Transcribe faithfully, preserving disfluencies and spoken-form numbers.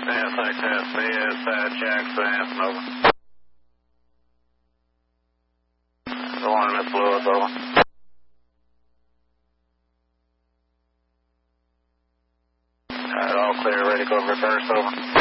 S X S B is uh, Jackson Anson, over. Go on, Miss Lewis, over. Alright, all clear, ready to go reverse, over.